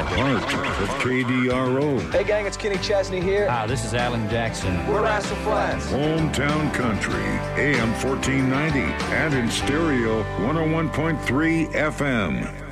Heart of KDRO. Hey, gang, it's Kenny Chesney here. Hi, this is Alan Jackson. We're Rascal Flatts. Hometown Country, AM 1490, and in stereo 101.3 FM.